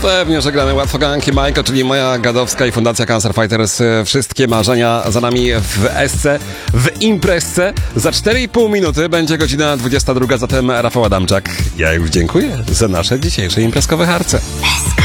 pewnie, że gramy łatwo ganki Majko, czyli moja gadowska i Fundacja Cancer Fighters. Wszystkie marzenia za nami w Esce, w imprezce. Za 4,5 minuty będzie godzina 22, zatem Rafał Adamczak. Ja już dziękuję za nasze dzisiejsze imprezkowe harce.